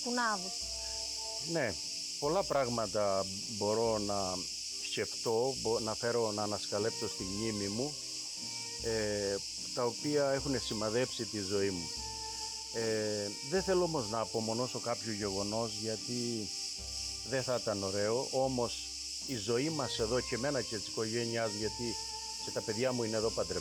του Ναύου. Ναι, πολλά πράγματα μπορώ να σκεφτώ, να φέρω να ανασκαλέψω στη μνήμη μου, τα οποία έχουν σημαδέψει τη ζωή μου. Δεν θέλω όμως να απομονώσω κάποιο γεγονός, γιατί δεν θα ήταν ωραίο, όμως η ζωή μας εδώ και εμένα και της οικογένειάς μου, γιατί και τα παιδιά μου είναι εδώ παντρεμένα,